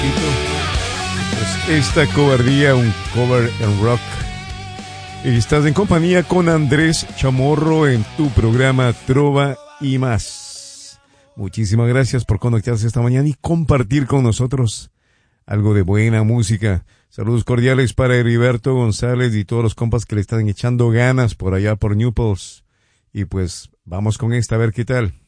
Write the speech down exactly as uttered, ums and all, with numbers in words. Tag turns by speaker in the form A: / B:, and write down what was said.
A: repito, pues esta cobardía, un cover en rock. Y estás en compañía con Andrés Chamorro en tu programa Trova y Más. Muchísimas gracias por conectarse esta mañana y compartir con nosotros algo de buena música. Saludos cordiales para Heriberto González y todos los compas que le están echando ganas por allá por Newport. Y pues vamos con esta a ver qué tal.